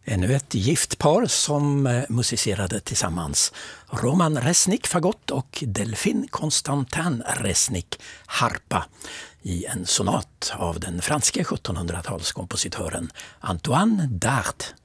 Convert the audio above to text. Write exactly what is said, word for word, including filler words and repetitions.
Ännu ett gift par som eh, musicerade tillsammans. Roman Resnick fagott och Delphine Constantin Resnick harpa i en sonat av den franske sjuttonhundratalskompositören Antoine Dart.